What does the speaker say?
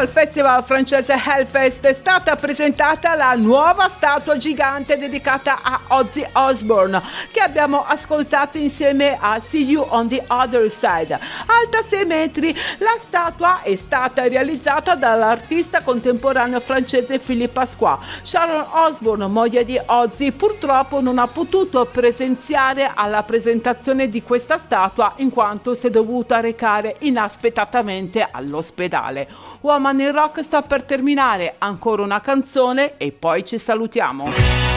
Al festival francese Hellfest è stata presentata la nuova statua gigante dedicata a Ozzy Osbourne, che abbiamo ascoltato insieme a See You on the Other Side. Alta 6 metri, la statua è stata realizzata dall'artista contemporaneo francese Philippe Pasqua. Sharon Osbourne, moglie di Ozzy, purtroppo non ha potuto presenziare alla presentazione di questa statua in quanto si è dovuta recare inaspettatamente all'ospedale. Woman in Rock sta per terminare, ancora una canzone e poi ci salutiamo.